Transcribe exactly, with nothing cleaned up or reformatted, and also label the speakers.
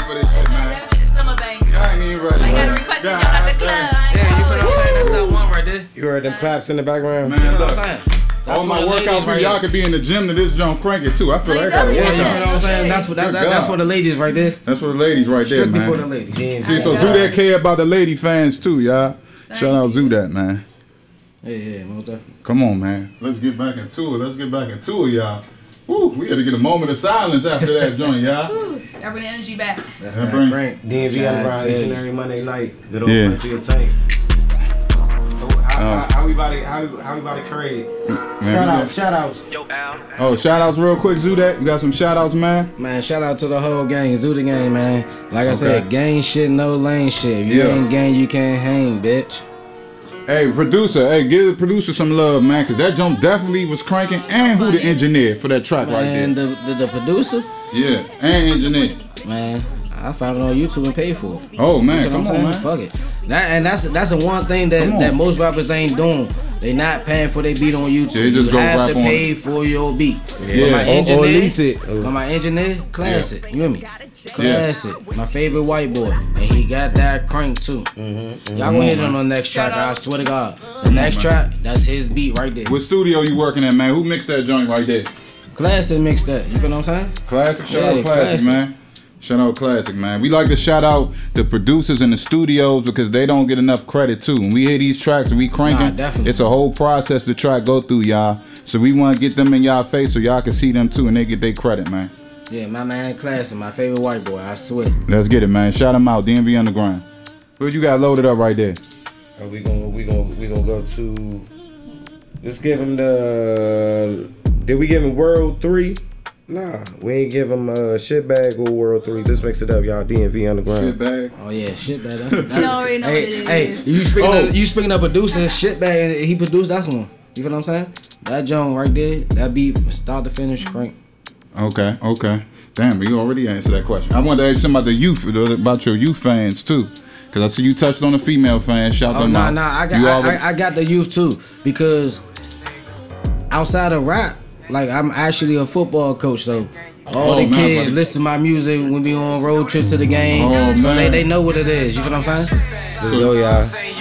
Speaker 1: for this shit, man.
Speaker 2: Summer baby.
Speaker 1: Y'all ain't even ready.
Speaker 2: I got a request y'all at the club.
Speaker 3: Yeah, you feel what I'm saying? That's that one right there.
Speaker 4: You heard them claps in the background?
Speaker 1: Man,
Speaker 3: You know
Speaker 1: look.
Speaker 3: what I'm saying? That's
Speaker 1: All my
Speaker 3: for the
Speaker 1: workout
Speaker 3: ladies
Speaker 1: for
Speaker 3: right
Speaker 1: y'all
Speaker 3: here.
Speaker 1: could be in the gym to this joint crank it too. I feel like I got a
Speaker 2: Yeah,
Speaker 3: Yeah, you
Speaker 1: workout.
Speaker 3: know what I'm saying? That's what that,
Speaker 1: Good
Speaker 3: that, that's
Speaker 1: God.
Speaker 3: for the ladies right there.
Speaker 1: That's for the ladies right there,
Speaker 3: Strictly
Speaker 1: man.
Speaker 3: for the ladies.
Speaker 1: See, so Zudat care about the lady fans too, y'all. Shout out Zudat, man.
Speaker 3: Yeah, yeah, most definitely.
Speaker 1: Come on, man. Let's get back into it. Let's get back into it, y'all. Woo, we had to get a moment of silence after that joint, y'all.
Speaker 2: I bring the energy back.
Speaker 3: That's
Speaker 1: That
Speaker 3: that
Speaker 1: bring-
Speaker 3: great.
Speaker 4: D M V
Speaker 3: Trying
Speaker 4: Underground
Speaker 3: to
Speaker 4: each
Speaker 3: tell
Speaker 4: and
Speaker 3: you.
Speaker 4: every Monday night. Good old
Speaker 1: Yeah.
Speaker 4: country of tank. So how,
Speaker 1: Oh.
Speaker 4: how, how we about to how, we- how we about to create?
Speaker 1: Man,
Speaker 4: Shout
Speaker 1: we
Speaker 4: out,
Speaker 1: got-
Speaker 4: shout outs.
Speaker 1: Oh, shout outs real quick, Zudat. You got some shout outs, man?
Speaker 3: Man, shout out to the whole gang, Zoo the gang, man. Like I said, gang shit, no lane shit. If you
Speaker 1: Yeah.
Speaker 3: ain't gang, you can't hang, bitch.
Speaker 1: Hey, producer, hey, give the producer some love, man, because that jump definitely was cranking. And who the engineer for that track right
Speaker 3: Man,
Speaker 1: there?
Speaker 3: the, the the producer,
Speaker 1: Yeah, and engineer.
Speaker 3: man, I found it on YouTube and paid for it.
Speaker 1: Oh, man,
Speaker 3: You know
Speaker 1: come
Speaker 3: what
Speaker 1: on,
Speaker 3: I'm
Speaker 1: man.
Speaker 3: saying? Fuck it. That, and that's that's the one thing that,
Speaker 1: Come on.
Speaker 3: that most rappers ain't doing. They not paying for their beat on YouTube.
Speaker 1: They just
Speaker 3: you
Speaker 1: go
Speaker 3: have
Speaker 1: rap
Speaker 3: to
Speaker 1: on
Speaker 3: pay
Speaker 1: it.
Speaker 3: for your beat.
Speaker 1: Yeah.
Speaker 3: But my
Speaker 1: Or-
Speaker 4: or
Speaker 3: engineer,
Speaker 4: lease it.
Speaker 3: but my engineer, classic. You hear me? Classic. My favorite white boy, and he got that crank too.
Speaker 4: Mm-hmm.
Speaker 3: Y'all gonna hit it on the next track. I swear to God, the next track, that's his beat right there.
Speaker 1: What studio you working at, man? Who mixed that joint right there?
Speaker 3: Classic mixed that. You feel what I'm saying?
Speaker 1: Classic, shout
Speaker 3: Yeah,
Speaker 1: out Classic,
Speaker 3: Classic.
Speaker 1: man. Shout out Classic, man. We like to shout out the producers in the studios because they don't get enough credit too. When we hear these tracks and we cranking,
Speaker 3: Nah, definitely.
Speaker 1: it's a whole process the track go through, y'all. So we want to get them in y'all face so y'all can see them too and they get their credit, man.
Speaker 3: Yeah, my man Classic, my favorite white boy. I swear.
Speaker 1: Let's get it, man. Shout them out, D M V Underground. What you got loaded up right there?
Speaker 4: And we gonna we gonna we gonna go to. Let's give him the. Did we give him World Three? Nah, we ain't give him uh, Shitbag or World Three. Let's mix it up, y'all. D M V Underground.
Speaker 1: Shit bag.
Speaker 3: Oh yeah, shit bag. That's, that's
Speaker 2: You already know
Speaker 3: hey,
Speaker 2: what it
Speaker 3: hey,
Speaker 2: is.
Speaker 3: you speaking
Speaker 1: Oh.
Speaker 3: of you speaking of producing shit bag. He produced that one. You feel what I'm saying? That joint right there, that beat from start to finish, crank.
Speaker 1: Okay, okay. Damn, you already answered that question. I wanted to ask you something about the youth, about your youth fans too. Cause I see you touched on the female fans. Shout
Speaker 3: Oh
Speaker 1: them
Speaker 3: nah
Speaker 1: out.
Speaker 3: nah, I got
Speaker 1: You
Speaker 3: I,
Speaker 1: already-
Speaker 3: I, I got the youth too because outside of rap, like I'm actually a football coach, so all
Speaker 1: Oh,
Speaker 3: the
Speaker 1: man,
Speaker 3: kids
Speaker 1: buddy.
Speaker 3: listen to my music when we on road trips to the game,
Speaker 1: Oh,
Speaker 3: so
Speaker 1: man.
Speaker 3: they they know what it is. You feel what I'm saying?
Speaker 4: Let's go, y'all.